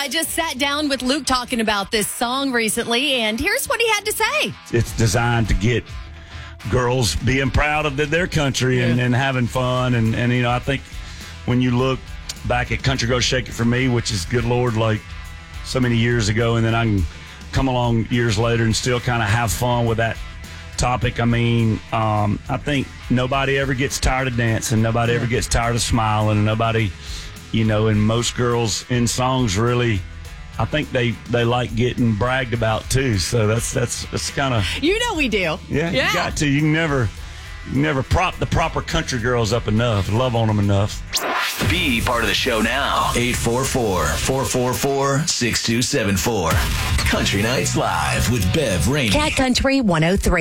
I just sat down with Luke talking about this song recently, and here's what he had to say. It's designed to get girls being proud of their country and having fun. And, I think when you look back at Country Girl Shake It For Me, which is, good Lord, like so many years ago, and then I can come along years later and still kind of have fun with that topic. I mean, I think nobody ever gets tired of dancing. Nobody ever gets tired of smiling. Nobody, and most girls in songs really, I think they like getting bragged about too. So that's kind of, we do. Yeah, you got to. You can never prop the proper country girls up enough, love on them enough. Be part of the show now. 844-444-6274. Country Nights Live with Bev Rainey. Cat Country 103.